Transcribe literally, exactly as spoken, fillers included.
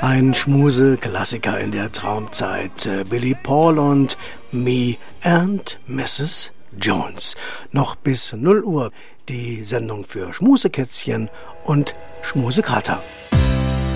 Ein Schmuse-Klassiker in der Traumzeit. Billy Paul und Me and Missus Jones. Noch bis null Uhr die Sendung für Schmusekätzchen und Schmusekater.